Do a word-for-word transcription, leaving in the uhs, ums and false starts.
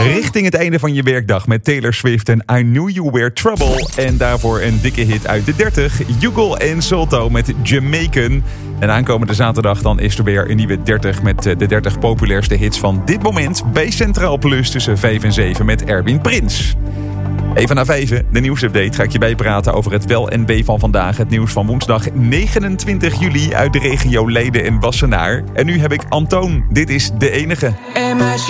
Richting het einde van je werkdag met Taylor Swift en I Knew You Were Trouble. En daarvoor een dikke hit uit de dertig. Yugal en Solto met Jamaican. En aankomende zaterdag dan is er weer een nieuwe dertig met de dertig populairste hits van dit moment bij Centraal Plus tussen vijf en zeven met Erwin Prins. Even na vijven, de nieuwsupdate, ga ik je bijpraten over het wel en wee van vandaag. Het nieuws van woensdag negenentwintig juli uit de regio Leiden en Wassenaar. En nu heb ik Antoon, dit is De Enige.